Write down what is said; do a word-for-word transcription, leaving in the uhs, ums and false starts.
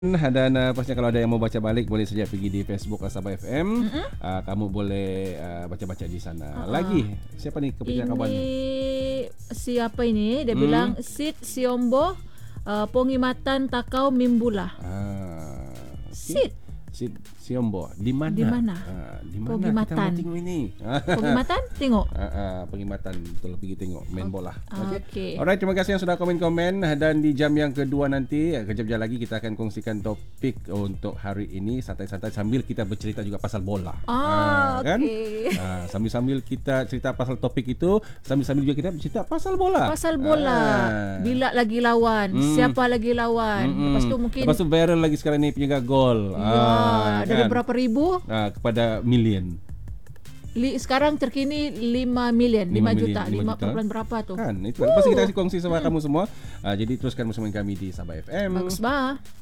Dan uh, pastinya kalau ada yang mau baca balik boleh saja pergi di Facebook Sabah F M. Mm-hmm. Uh, kamu boleh uh, baca-baca di sana. Uh-uh. Lagi siapa nih kepikiran kawan? Ini siapa ini? Dia hmm. bilang Sid Siombo uh, Pongimatan Takau Mimbula. Ah, Sid Sid Siombo di mana? Di mana? Uh, di mana Pongimatan. kita mau tengok ini? Pongimatan tengok. Uh, uh, Pongimatan betul pergi tengok main okay. bola. Okey. Okay. Alright, terima kasih yang sudah komen-komen dan di jam yang kedua nanti kejap-kejap lagi kita akan kongsikan topik untuk hari ini santai-santai sambil kita bercerita juga pasal bola. Ah, uh, kan? Okay. Uh, sambil-sambil kita cerita pasal topik itu, sambil-sambil juga kita bercerita pasal bola. Pasal bola. Uh. Bila lagi lawan, hmm. siapa lagi lawan. Hmm. Lepas tu mungkin Lepas tu viral lagi sekarang ni penjaga gol. Ya, uh, dari kan? berapa ribu uh, kepada million. Li, sekarang terkini lima million, lima juta, lima perpuluhan berapa tu? Kan, itu kan. Pasti kita kasih kongsi sama hmm. kamu semua. Uh, jadi teruskan bersama kami di Sabah F M. Bagus bah.